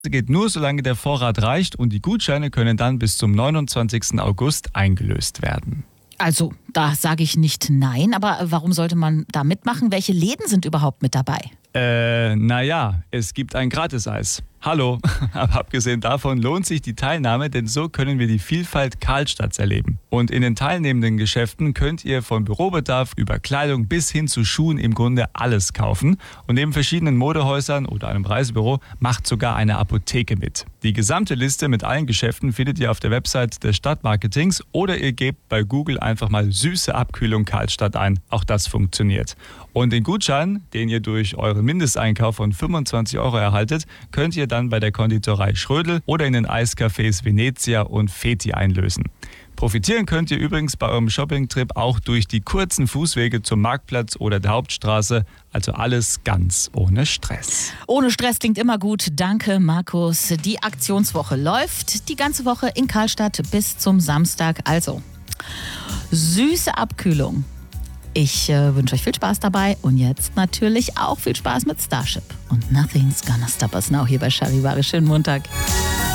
geht nur, solange der Vorrat reicht und die Gutscheine können dann bis zum 29. August eingelöst werden. Also, da sage ich nicht nein, aber warum sollte man da mitmachen? Welche Läden sind überhaupt mit dabei? Naja, es gibt ein Gratiseis. Hallo, aber abgesehen davon lohnt sich die Teilnahme, denn so können wir die Vielfalt Karlstadts erleben. Und in den teilnehmenden Geschäften könnt ihr von Bürobedarf über Kleidung bis hin zu Schuhen im Grunde alles kaufen. Und neben verschiedenen Modehäusern oder einem Reisebüro macht sogar eine Apotheke mit. Die gesamte Liste mit allen Geschäften findet ihr auf der Website des Stadtmarketings oder ihr gebt bei Google einfach mal süße Abkühlung Karlstadt ein. Auch das funktioniert. Und den Gutschein, den ihr durch euren Mindesteinkauf von 25 € erhaltet, könnt ihr dann bei der Konditorei Schrödel oder in den Eiscafés Venezia und Feti einlösen. Profitieren könnt ihr übrigens bei eurem Shoppingtrip auch durch die kurzen Fußwege zum Marktplatz oder der Hauptstraße. Also alles ganz ohne Stress. Ohne Stress klingt immer gut. Danke, Markus. Die Aktionswoche läuft die ganze Woche in Karlstadt bis zum Samstag. Also, süße Abkühlung. Ich wünsche euch viel Spaß dabei und jetzt natürlich auch viel Spaß mit Starship. Und Nothing's Gonna Stop Us Now hier bei Charivari. Schönen Montag.